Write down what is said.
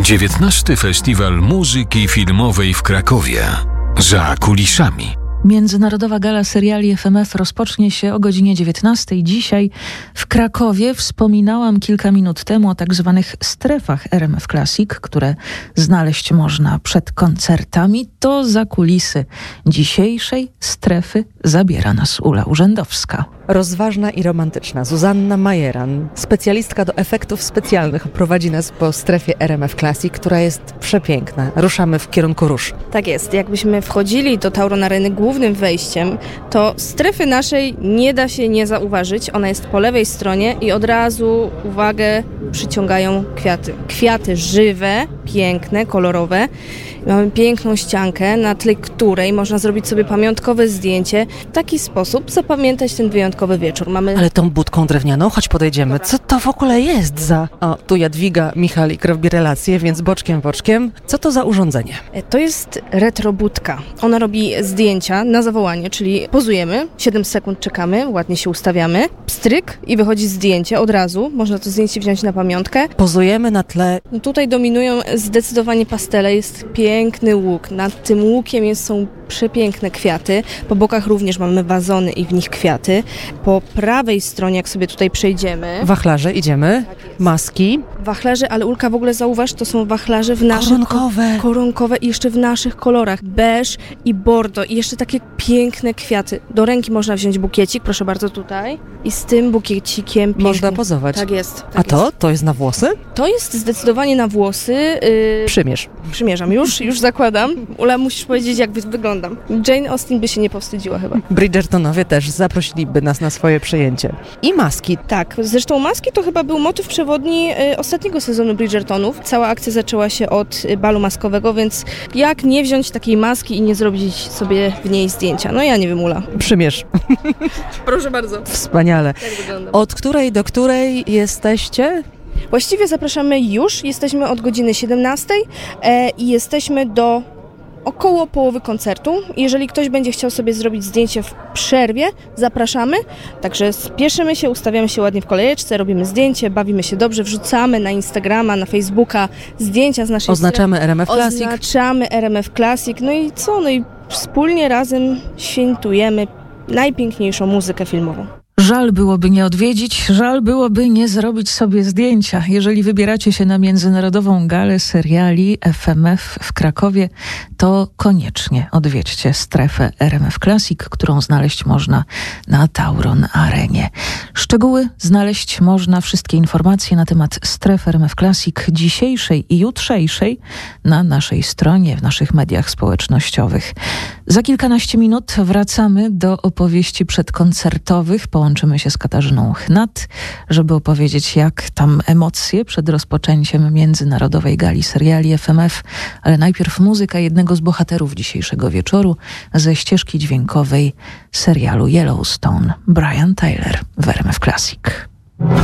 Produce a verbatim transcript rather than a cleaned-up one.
dziewiętnasty Festiwal Muzyki Filmowej w Krakowie. Za kulisami. Międzynarodowa Gala Seriali F M F rozpocznie się o godzinie dziewiętnastej. Dzisiaj w Krakowie. Wspominałam kilka minut temu o tak zwanych strefach R M F Classic, które znaleźć można przed koncertami. To za kulisy dzisiejszej strefy zabiera nas Ula Urzędowska. Rozważna i romantyczna Zuzanna Majeran, specjalistka do efektów specjalnych, prowadzi nas po strefie R M F Classic, która jest przepiękna. Ruszamy w kierunku róż. Tak jest. Jakbyśmy wchodzili do Tauron Areny głównym wejściem, to strefy naszej nie da się nie zauważyć. Ona jest po lewej stronie i od razu uwagę przyciągają kwiaty. Kwiaty żywe, piękne, kolorowe. Mamy piękną ściankę, na tle której można zrobić sobie pamiątkowe zdjęcie. W taki sposób zapamiętać ten wyjątkowy wieczór. Mamy... Ale tą budką drewnianą, choć podejdziemy. Co to w ogóle jest za... O, tu Jadwiga Michalik robi relacje, więc boczkiem, boczkiem. Co to za urządzenie? To jest retrobudka. Ona robi zdjęcia na zawołanie, czyli pozujemy, siedem sekund czekamy, ładnie się ustawiamy, pstryk i wychodzi zdjęcie od razu. Można to zdjęcie wziąć na pamiątkę. Pozujemy na tle... No tutaj dominują zdecydowanie pastele. Jest piękny łuk. Nad tym łukiem jest, są przepiękne kwiaty. Po bokach również mamy wazony i w nich kwiaty. Po prawej stronie, jak sobie tutaj przejdziemy... Wachlarze, idziemy. Maski. Wachlarze, ale Ulka, w ogóle zauważ, to są wachlarze w naszych... Koronkowe. Koronkowe i jeszcze w naszych kolorach. Beż i bordo i jeszcze takie piękne kwiaty. Do ręki można wziąć bukiecik, proszę bardzo, tutaj. I z tym bukiecikiem pięknym. Można pozować. Tak jest. Tak A to? jest. To jest na włosy? To jest zdecydowanie na włosy. Yy... Przymierz. Przymierzam. Już, już zakładam. Ula, musisz powiedzieć, jak wyglądam. Jane Austen by się nie powstydziła chyba. Bridgertonowie też zaprosiliby nas na swoje przyjęcie. I maski. Tak. Zresztą maski to chyba był motyw przewodni y, ostatniego sezonu Bridgertonów. Cała akcja zaczęła się od y, balu maskowego, więc jak nie wziąć takiej maski i nie zrobić sobie w niej zdjęcia? No ja nie wiem, Ula. Przymierz. Proszę bardzo. Wspaniale. Tak wygląda. Od której do której jesteście? Właściwie zapraszamy już. Jesteśmy od godziny siedemnastej e, i jesteśmy do około połowy koncertu. Jeżeli ktoś będzie chciał sobie zrobić zdjęcie w przerwie, zapraszamy. Także spieszymy się, ustawiamy się ładnie w kolejeczce, robimy zdjęcie, bawimy się dobrze, wrzucamy na Instagrama, na Facebooka zdjęcia z naszej Oznaczamy R M F Classic. Oznaczamy R M F Classic. No i co? No i wspólnie razem świętujemy najpiękniejszą muzykę filmową. Żal byłoby nie odwiedzić, żal byłoby nie zrobić sobie zdjęcia. Jeżeli wybieracie się na Międzynarodową Galę Seriali F M F w Krakowie, to koniecznie odwiedźcie strefę R M F Classic, którą znaleźć można na Tauron Arenie. Szczegóły znaleźć można, wszystkie informacje na temat strefy R M F Classic dzisiejszej i jutrzejszej na naszej stronie, w naszych mediach społecznościowych. Za kilkanaście minut wracamy do opowieści przedkoncertowych. Połączymy się z Katarzyną Chnat, żeby opowiedzieć, jak tam emocje przed rozpoczęciem Międzynarodowej Gali Seriali F M F, ale najpierw muzyka jednego z bohaterów dzisiejszego wieczoru ze ścieżki dźwiękowej serialu Yellowstone, Brian Tyler w R M F Classic.